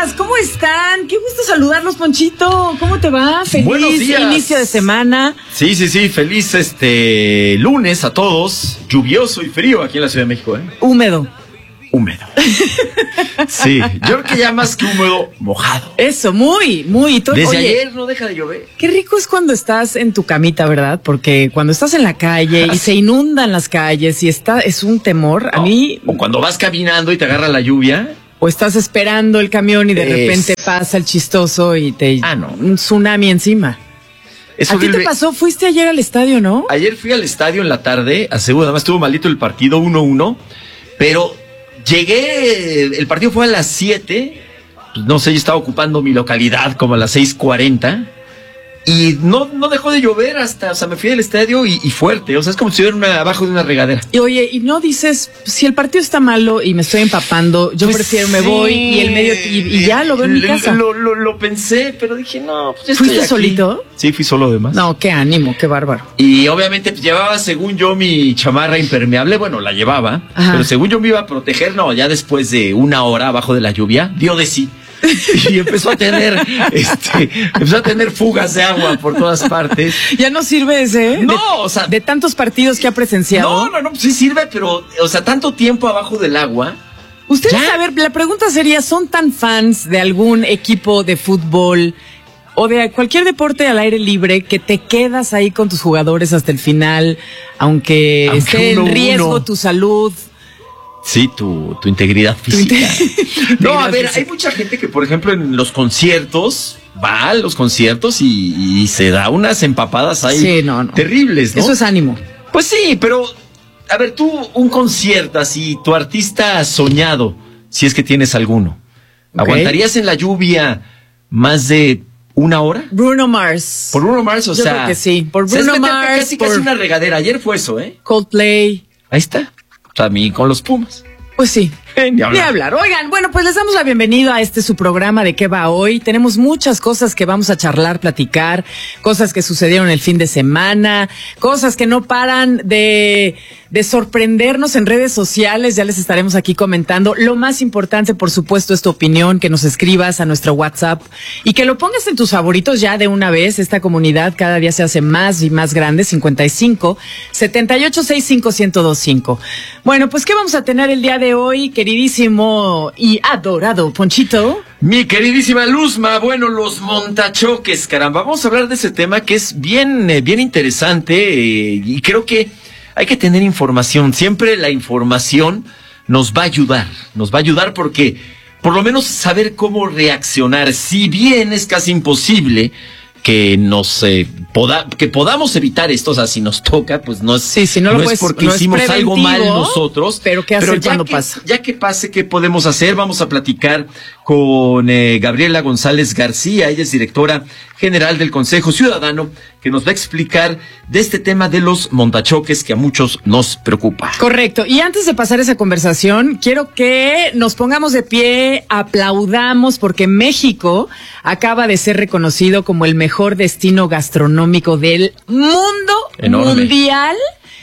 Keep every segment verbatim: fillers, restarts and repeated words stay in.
días, ¿cómo están? Qué gusto saludarlos, Ponchito. ¿Cómo te va? Feliz Buenos días. Inicio de semana. Sí, sí, sí, feliz este lunes a todos. Lluvioso y frío aquí en la Ciudad de México, ¿eh? Húmedo. Húmedo. Sí, yo creo que ya más que húmedo, mojado. Eso, muy, muy. Todo, Desde oye, ayer no deja de llover. qué rico es cuando estás en tu camita, ¿verdad? Porque cuando estás en la calle y se inundan las calles y está, es un temor. A No, mí, O cuando vas caminando y te agarra la lluvia. o estás esperando el camión y de Es- repente pasa el chistoso y te Ah, no. un tsunami encima. Es ¿A ti horrible. te pasó? Fuiste ayer al estadio, ¿no? Ayer fui al estadio en la tarde, aseguro, además estuvo malito el partido uno uno, pero llegué, el partido fue a las siete, pues no sé, yo estaba ocupando mi localidad como a las seis cuarenta, y no, no dejó de llover hasta, o sea, me fui al estadio y, y fuerte, o sea, es como si estuviera una- abajo de una regadera. Y oye, y no dices, si el partido está malo y me estoy empapando, yo Pues prefiero me sí. voy y el medio y, y ya lo veo en mi Lo- casa. Lo, lo, lo pensé, pero dije, no, pues ya estoy ¿Fuiste aquí. solito? Sí, fui solo además. No, qué ánimo, qué bárbaro. Y obviamente pues, llevaba, según yo, mi chamarra impermeable. Bueno, la llevaba. Ajá. Pero según yo me iba a proteger, no, ya después de una hora abajo de la lluvia, dio de sí. Y empezó a tener, este, empezó a tener fugas de agua por todas partes. Ya no sirve ese, ¿eh? No, de, o sea- de tantos partidos que ha presenciado. No, no, no, pues sí sirve, pero, o sea, tanto tiempo abajo del agua. Ustedes, Ya. a ver, la pregunta sería, ¿son tan fans de algún equipo de fútbol o de cualquier deporte al aire libre que te quedas ahí con tus jugadores hasta el final, aunque, Aunque esté en uno, riesgo uno. tu salud? Sí, tu, tu integridad física. inte- No, a integridad ver, física. hay mucha gente que, por ejemplo, en los conciertos, va a los conciertos y, y se da unas empapadas ahí Sí, no, no. terribles, ¿no? Eso es ánimo. Pues sí, pero, a ver, tú, un concierto así, tu artista soñado, si es que tienes alguno, Ok. ¿aguantarías en la lluvia más de una hora? Bruno Mars. Por Bruno Mars, o Yo sea. creo que sí, por o sea, es Bruno meterte Mars, Casi, por- casi una regadera. Ayer fue eso, ¿eh? Coldplay. Ahí está. O sea, a mí con los Pumas. Pues sí. Eh, ni Ni hablar. hablar. Oigan, bueno, pues les damos la bienvenida a este su programa de qué va hoy. Tenemos muchas cosas que vamos a charlar, platicar, cosas que sucedieron el fin de semana, cosas que no paran de, de sorprendernos en redes sociales. Ya les estaremos aquí comentando. Lo más importante, por supuesto, es tu opinión, que nos escribas a nuestro WhatsApp y que lo pongas en tus favoritos ya de una vez. Esta comunidad cada día se hace más y más grande. cincuenta y cinco, setenta y ocho, sesenta y cinco, ciento veinticinco. Bueno, pues ¿qué vamos a tener el día de hoy, queridísimo y adorado Ponchito? Mi queridísima Luzma, bueno, los montachoques, caramba, vamos a hablar de ese tema que es bien, eh, bien interesante eh, y creo que hay que tener información. Siempre la información nos va a ayudar, nos va a ayudar porque por lo menos saber cómo reaccionar, si bien es casi imposible que nos eh, poda, que podamos evitar esto, o sea, si nos toca, pues no es, Sí, si no lo es puedes- porque no es hicimos algo mal preventivo, nosotros. pero ¿qué hacer ya cuando que- pasa? Ya que pase, ¿qué podemos hacer? Vamos a platicar con eh, Gabriela González García, ella es directora general del Consejo Ciudadano, que nos va a explicar de este tema de los montachoques que a muchos nos preocupa. Correcto. Y antes de pasar esa conversación, quiero que nos pongamos de pie, aplaudamos, porque México acaba de ser reconocido como el mejor destino gastronómico del mundo Enorme. mundial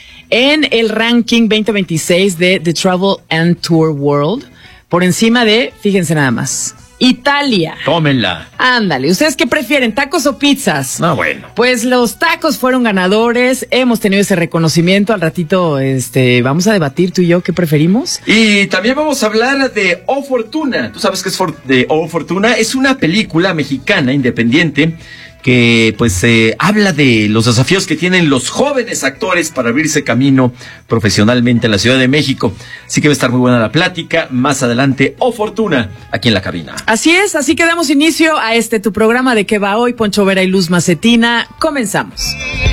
en el ranking veinte veintiséis de The Travel and Tour World, por encima de, fíjense nada más, Italia. Tómenla. Ándale, ¿ustedes qué prefieren, tacos o pizzas? No, bueno. Pues los tacos fueron ganadores, hemos tenido ese reconocimiento. Al ratito, este, vamos a debatir tú y yo qué preferimos. Y también vamos a hablar de O Fortuna. Tú sabes que es for- de O Fortuna. Es una película mexicana independiente que pues eh, habla de los desafíos que tienen los jóvenes actores para abrirse camino profesionalmente en la Ciudad de México. Así que va a estar muy buena la plática. Más adelante, O Fortuna, aquí en la cabina. Así es, así que damos inicio a este tu programa de qué va hoy, Poncho Vera y Luz Macetina. Comenzamos.